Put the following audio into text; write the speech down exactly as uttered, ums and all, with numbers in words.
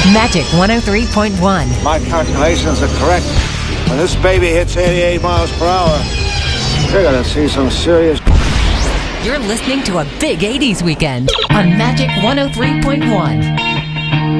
Magic one oh three point one. My calculations are correct. When this baby hits eighty-eight miles per hour, you're gonna see some serious... You're listening to a big eighties weekend on Magic one oh three point one.